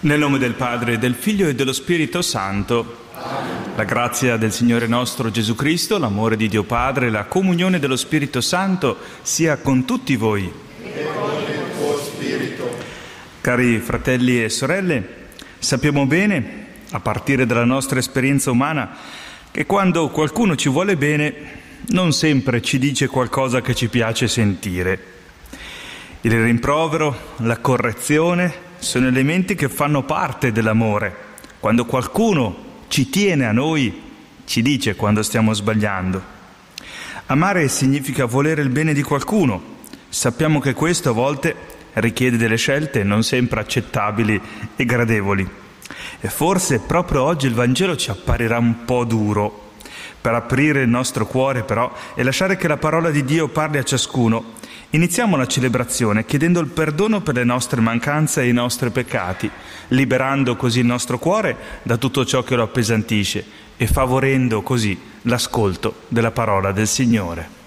Nel nome del Padre, del Figlio e dello Spirito Santo. Amen. La grazia del Signore nostro Gesù Cristo, l'amore di Dio Padre, la comunione dello Spirito Santo sia con tutti voi. E con il tuo spirito. Cari fratelli e sorelle, sappiamo bene, a partire dalla nostra esperienza umana, che quando qualcuno ci vuole bene, non sempre ci dice qualcosa che ci piace sentire. Il rimprovero, la correzione sono elementi che fanno parte dell'amore. Quando qualcuno ci tiene a noi, ci dice quando stiamo sbagliando. Amare significa volere il bene di qualcuno. Sappiamo che questo a volte richiede delle scelte non sempre accettabili e gradevoli. E forse proprio oggi il Vangelo ci apparirà un po' duro. Per aprire il nostro cuore però e lasciare che la parola di Dio parli a ciascuno, iniziamo la celebrazione chiedendo il perdono per le nostre mancanze e i nostri peccati, liberando così il nostro cuore da tutto ciò che lo appesantisce e favorendo così l'ascolto della parola del Signore.